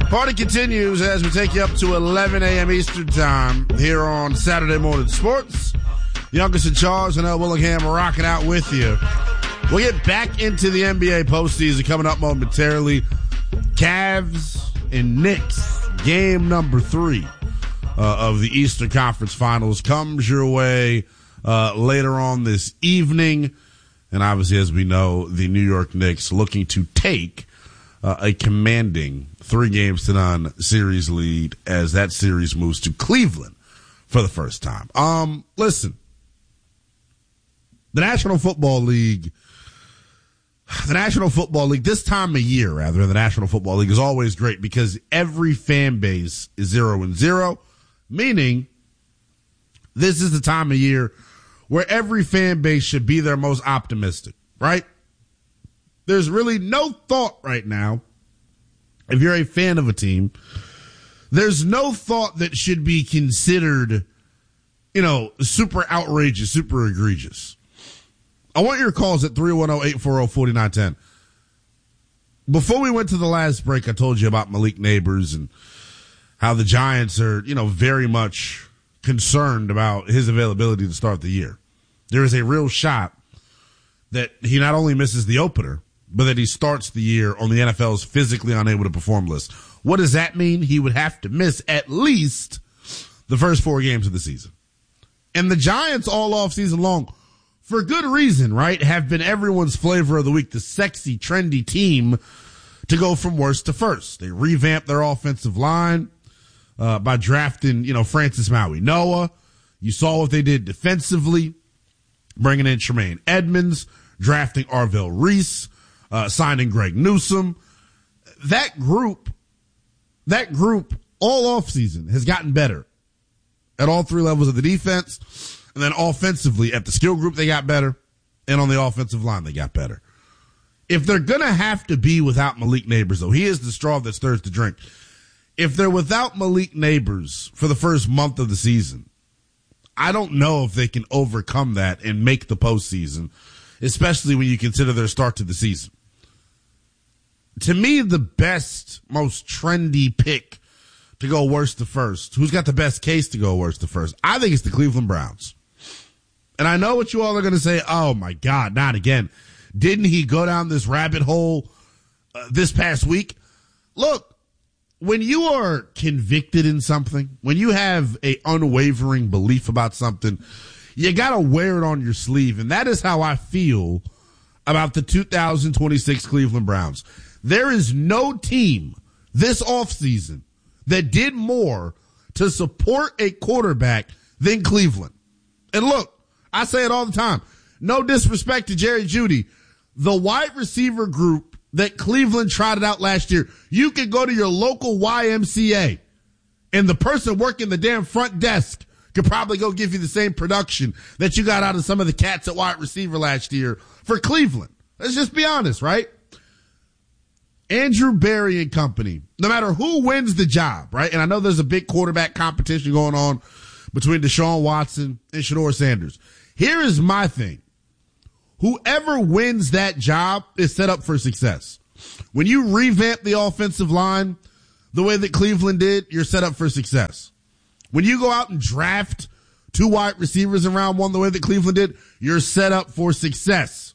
Party continues as we take you up to 11 a.m. Eastern Time here on Saturday Morning Sports. Youngest in charge and El Willingham rocking out with you. We'll get back into the NBA postseason coming up momentarily. Cavs and Knicks, game number 3 of the Eastern Conference Finals comes your way later on this evening. And obviously, as we know, the New York Knicks looking to take a commanding 3-0 series lead as that series moves to Cleveland for the first time. Listen, the National Football League, this time of year, rather, the National Football League is always great because every fan base is 0-0, meaning this is the time of year where every fan base should be their most optimistic, right? There's really no thought right now, if you're a fan of a team, there's no thought that should be considered, super outrageous, super egregious. I want your calls at 310-840-4910. Before we went to the last break, I told you about Malik Neighbors and how the Giants are, very much concerned about his availability to start the year. There is a real shot that he not only misses the opener, but that he starts the year on the NFL's physically unable to perform list. What does that mean? He would have to miss at least the first 4 games of the season. And the Giants all off season long, for good reason, right, have been everyone's flavor of the week, the sexy, trendy team to go from worst to first. They revamped their offensive line by drafting, Francis Maui Noah. You saw what they did defensively, bringing in Tremaine Edmonds, drafting Arvell Reese, signing Greg Newsome. That group all offseason has gotten better at all 3 levels of the defense. And then offensively, at the skill group, they got better. And on the offensive line, they got better. If they're going to have to be without Malik Neighbors, though, he is the straw that stirs the drink. If they're without Malik Neighbors for the first month of the season, I don't know if they can overcome that and make the postseason, especially when you consider their start to the season. To me, the best, most trendy pick to go worst to first, who's got the best case to go worst to first, I think it's the Cleveland Browns. And I know what you all are going to say, oh my God, not again. Didn't he go down this rabbit hole this past week? Look, when you are convicted in something, when you have a unwavering belief about something, you got to wear it on your sleeve. And that is how I feel about the 2026 Cleveland Browns. There is no team this offseason that did more to support a quarterback than Cleveland. And look, I say it all the time. No disrespect to Jerry Jeudy. The wide receiver group that Cleveland trotted out last year, you could go to your local YMCA and the person working the damn front desk could probably go give you the same production that you got out of some of the cats at wide receiver last year for Cleveland. Let's just be honest, right? Andrew Berry and company, no matter who wins the job, right? And I know there's a big quarterback competition going on between Deshaun Watson and Shedeur Sanders. Here is my thing. Whoever wins that job is set up for success. When you revamp the offensive line the way that Cleveland did, you're set up for success. When you go out and draft 2 wide receivers in round 1 the way that Cleveland did, you're set up for success.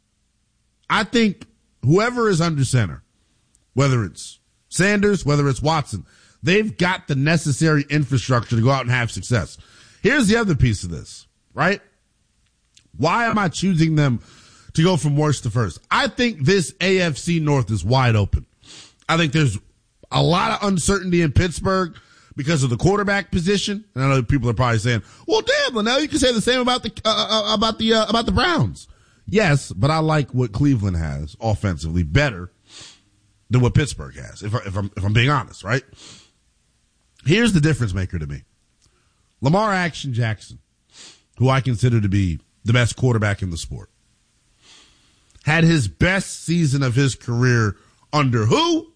I think whoever is under center, whether it's Sanders, whether it's Watson, they've got the necessary infrastructure to go out and have success. Here's the other piece of this, right? Why am I choosing them to go from worst to first? I think this AFC North is wide open. I think there's a lot of uncertainty in Pittsburgh because of the quarterback position. And I know people are probably saying, well, damn, Linnell, you can say the same about the Browns. Yes, but I like what Cleveland has offensively better than what Pittsburgh has, if I'm being honest, right? Here's the difference maker to me. Lamar Action Jackson, who I consider to be the best quarterback in the sport, had his best season of his career under who?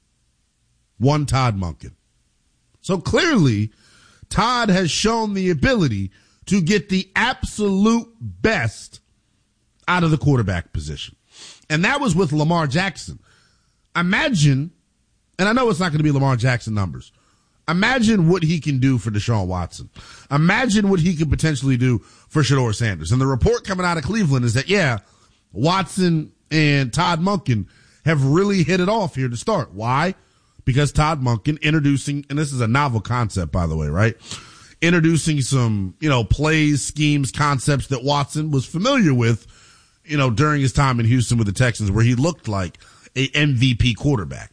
One Todd Monken. So clearly, Todd has shown the ability to get the absolute best out of the quarterback position. And that was with Lamar Jackson. Imagine and I know it's not going to be Lamar Jackson numbers. Imagine what he can do for Deshaun Watson. Imagine what he could potentially do for Shedeur Sanders. And the report coming out of Cleveland is that, yeah, Watson and Todd Monken have really hit it off here to start. Why? Because Todd Monken introducing, and this is a novel concept, by the way, right? Introducing some, plays, schemes, concepts that Watson was familiar with, during his time in Houston with the Texans, where he looked like a MVP quarterback.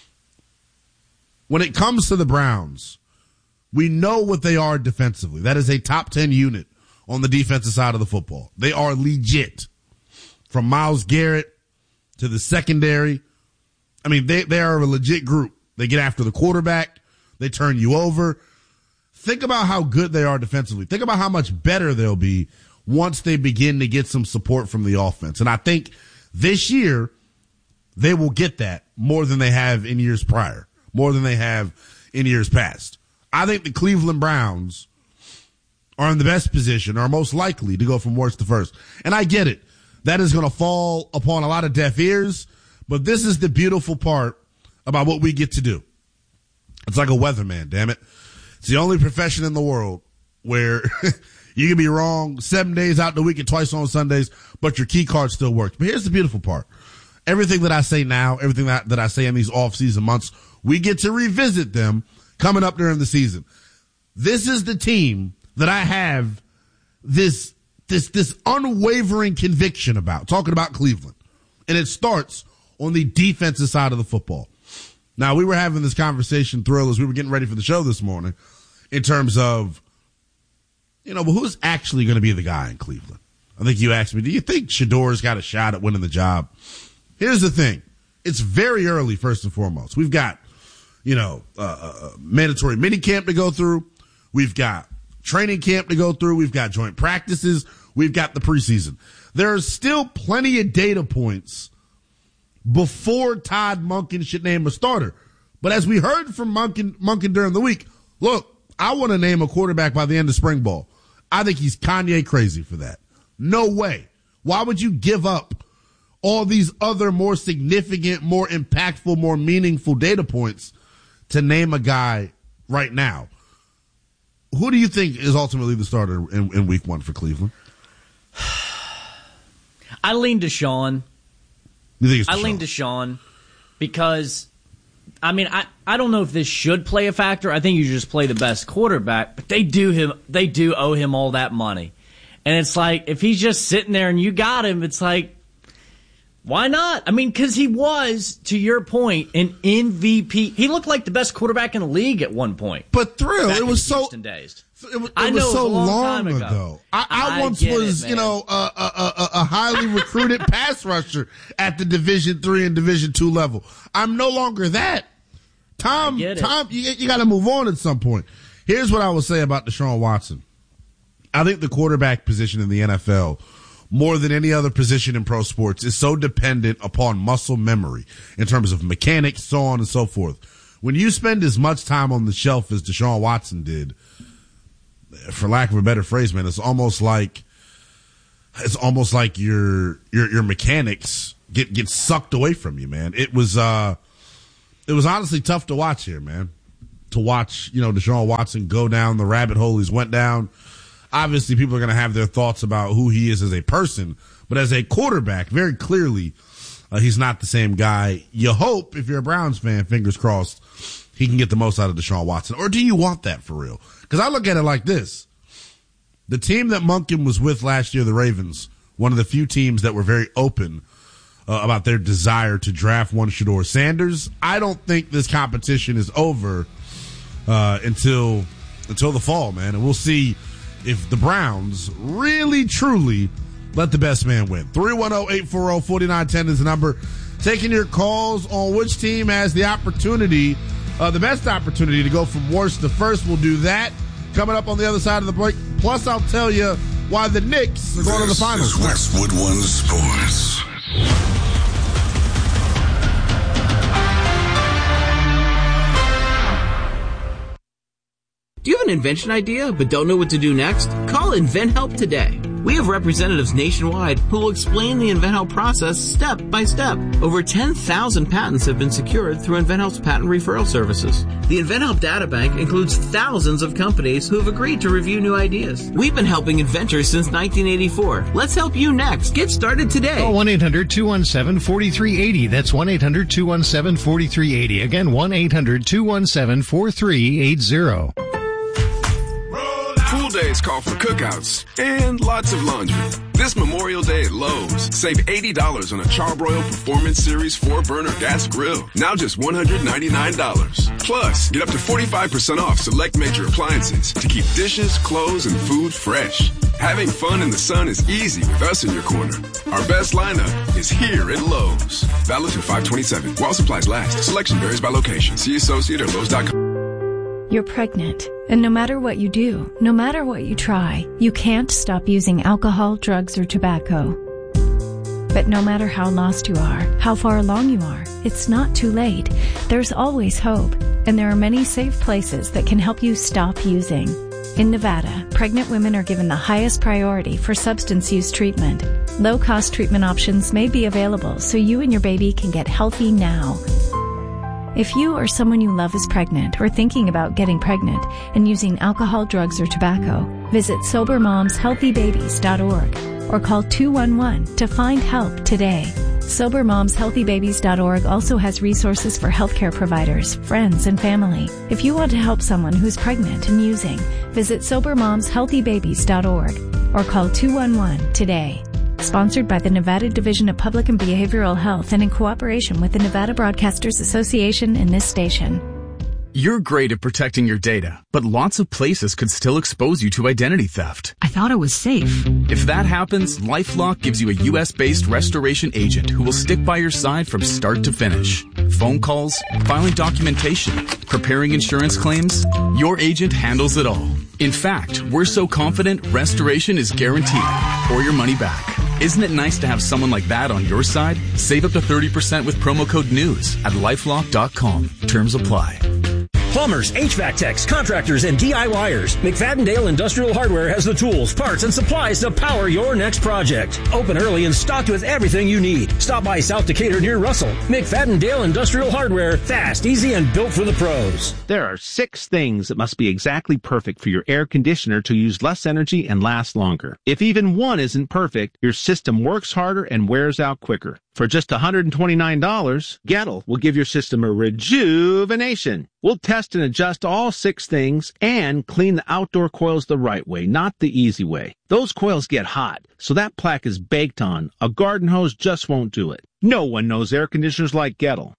When it comes to the Browns, we know what they are defensively. That is a top 10 unit on the defensive side of the football. They are legit. From Myles Garrett to the secondary. I mean, they are a legit group. They get after the quarterback. They turn you over. Think about how good they are defensively. Think about how much better they'll be once they begin to get some support from the offense. And I think this year they will get that more than they have in years prior, more than they have in years past. I think the Cleveland Browns are in the best position, or most likely to go from worst to first. And I get it. That is going to fall upon a lot of deaf ears, but this is the beautiful part about what we get to do. It's like a weatherman, damn it. It's the only profession in the world where you can be wrong 7 days out the week and twice on Sundays, but your key card still works. But here's the beautiful part. Everything that I say now, everything that I say in these off-season months, we get to revisit them coming up during the season. This is the team that I have this unwavering conviction about, talking about Cleveland. And it starts on the defensive side of the football. Now, we were having this conversation, Thrill, as we were getting ready for the show this morning, in terms of, but who's actually going to be the guy in Cleveland? I think you asked me, do you think Shedeur's got a shot at winning the job? Here's the thing. It's very early, first and foremost. We've got, mandatory minicamp to go through. We've got training camp to go through. We've got joint practices. We've got the preseason. There are still plenty of data points before Todd Monken should name a starter. But as we heard from Monken during the week, look, I want to name a quarterback by the end of spring ball. I think he's Kanye crazy for that. No way. Why would you give up all these other more significant, more impactful, more meaningful data points to name a guy right now? Who do you think is ultimately the starter in week 1 for Cleveland? I lean Deshaun. You think it's Deshaun? I lean Deshaun because, I don't know if this should play a factor. I think you just play the best quarterback, but they do owe him all that money. And it's like, if he's just sitting there and you got him, it's like, why not? Because he was, to your point, an MVP. He looked like the best quarterback in the league at one point. But Thrill, it was so Houston days. It was so long ago. I once was, a highly recruited pass rusher at the Division III and Division II level. I'm no longer that. Tom, you got to move on at some point. Here's what I will say about Deshaun Watson. I think the quarterback position in the NFL, more than any other position in pro sports, is so dependent upon muscle memory in terms of mechanics, so on and so forth. When you spend as much time on the shelf as Deshaun Watson did, for lack of a better phrase, man, it's almost like your mechanics get sucked away from you, man. It was honestly tough to watch here, man. To watch, Deshaun Watson go down the rabbit hole he's went down. Obviously, people are going to have their thoughts about who he is as a person, but as a quarterback, very clearly, he's not the same guy. You hope, if you're a Browns fan, fingers crossed, he can get the most out of Deshaun Watson. Or do you want that for real? Because I look at it like this. The team that Monken was with last year, the Ravens, one of the few teams that were very open about their desire to draft one Shedeur Sanders. I don't think this competition is over until the fall, man. And we'll see if the Browns really, truly let the best man win. 310-840-4910 is the number. Taking your calls on which team has the opportunity, the best opportunity to go from worst to first. We'll do that coming up on the other side of the break. Plus, I'll tell you why the Knicks are going to the finals. This is Westwood One Sports. Do you have an invention idea but don't know what to do next? Call InventHelp today. We have representatives nationwide who will explain the InventHelp process step by step. Over 10,000 patents have been secured through InventHelp's patent referral services. The InventHelp Data Bank includes thousands of companies who have agreed to review new ideas. We've been helping inventors since 1984. Let's help you next. Get started today. Call 1-800-217-4380. That's 1-800-217-4380. Again, 1-800-217-4380. Pool days call for cookouts and lots of laundry. This Memorial Day at Lowe's, save $80 on a Charbroil Performance Series 4-burner gas grill. Now just $199. Plus, get up to 45% off select major appliances to keep dishes, clothes, and food fresh. Having fun in the sun is easy with us in your corner. Our best lineup is here at Lowe's. Valid through 5/27. While supplies last. Selection varies by location. See associate or Lowe's.com. You're pregnant, and no matter what you do, no matter what you try, you can't stop using alcohol, drugs, or tobacco. But no matter how lost you are, how far along you are, it's not too late. There's always hope, and there are many safe places that can help you stop using. In Nevada, pregnant women are given the highest priority for substance use treatment. Low-cost treatment options may be available so you and your baby can get healthy now. If you or someone you love is pregnant or thinking about getting pregnant and using alcohol, drugs, or tobacco, visit SoberMomsHealthyBabies.org or call 211 to find help today. SoberMomsHealthyBabies.org also has resources for healthcare providers, friends, and family. If you want to help someone who's pregnant and using, visit SoberMomsHealthyBabies.org or call 211 today. Sponsored by the Nevada Division of Public and Behavioral Health and in cooperation with the Nevada Broadcasters Association and this station. You're great at protecting your data, but lots of places could still expose you to identity theft. I thought it was safe. If that happens, LifeLock gives you a U.S.-based restoration agent who will stick by your side from start to finish. Phone calls, filing documentation, preparing insurance claims, your agent handles it all. In fact, we're so confident restoration is guaranteed or your money back. Isn't it nice to have someone like that on your side? Save up to 30% with promo code NEWS at LifeLock.com. Terms apply. Plumbers, HVAC techs, contractors, and DIYers. McFadden-Dale Industrial Hardware has the tools, parts, and supplies to power your next project. Open early and stocked with everything you need. Stop by South Decatur near Russell. McFadden-Dale Industrial Hardware. Fast, easy, and built for the pros. There are 6 things that must be exactly perfect for your air conditioner to use less energy and last longer. If even one isn't perfect, your system works harder and wears out quicker. For just $129, Gettle will give your system a rejuvenation. We'll test and adjust all 6 things and clean the outdoor coils the right way, not the easy way. Those coils get hot, so that plaque is baked on. A garden hose just won't do it. No one knows air conditioners like Gettle.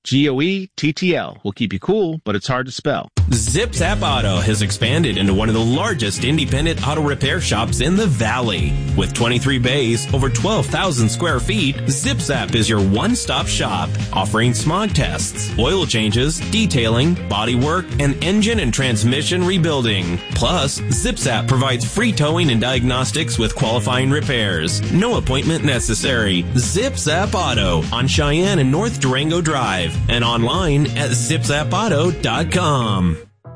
Goettl will keep you cool, but it's hard to spell. Zip Zap Auto has expanded into one of the largest independent auto repair shops in the Valley. With 23 bays, over 12,000 square feet, Zip Zap is your one-stop shop, offering smog tests, oil changes, detailing, body work, and engine and transmission rebuilding. Plus, Zip Zap provides free towing and diagnostics with qualifying repairs. No appointment necessary. Zip Zap Auto on Cheyenne and North Durango Drive and online at zipzapauto.com.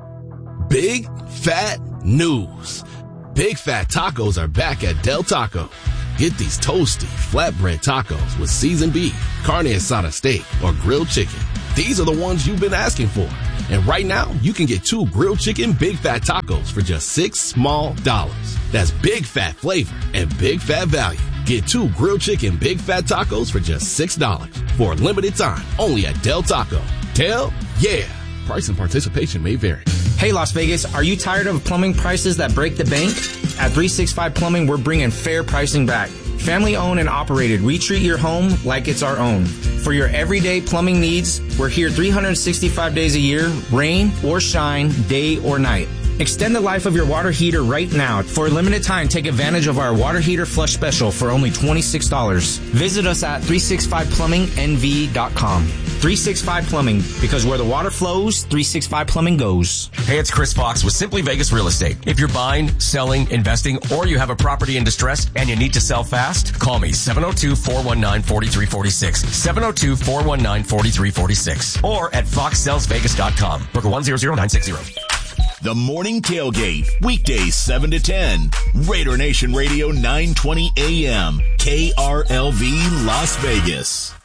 Big fat news. Big Fat Tacos are back at Del Taco. Get these toasty, flatbread tacos with seasoned beef, carne asada steak, or grilled chicken. These are the ones you've been asking for. And right now, you can get 2 grilled chicken Big Fat Tacos for just $6 small. That's big fat flavor and big fat value. Get 2 grilled chicken Big Fat Tacos for just $6 for a limited time only at Del Taco. Del, yeah. Price and participation may vary. Hey, Las Vegas, are you tired of plumbing prices that break the bank? At 365 Plumbing, we're bringing fair pricing back. Family owned and operated, we treat your home like it's our own. For your everyday plumbing needs, we're here 365 days a year, rain or shine, day or night. Extend the life of your water heater right now. For a limited time, take advantage of our water heater flush special for only $26. Visit us at 365plumbingnv.com. 365 Plumbing, because where the water flows, 365 Plumbing goes. Hey, it's Chris Fox with Simply Vegas Real Estate. If you're buying, selling, investing, or you have a property in distress and you need to sell fast, call me 702-419-4346. 702-419-4346. Or at foxsellsvegas.com. Broker 100960. The Morning Tailgate, weekdays 7 to 10. Raider Nation Radio 920 AM, KRLV Las Vegas.